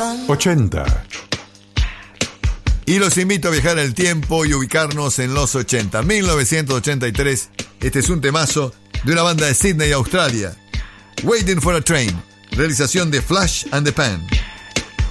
80. Y los invito a viajar el tiempo y ubicarnos en los 80. 1983. Este es un temazo de una banda de Sydney, Australia. Waiting for a Train. Realización de Flash and the Pan.